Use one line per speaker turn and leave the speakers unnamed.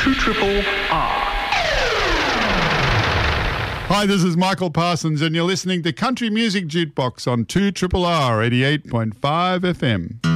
2RRR.
Hi, this is Michael Parsons, and you're listening to Country Music Jukebox on 2RRR 88.5 FM.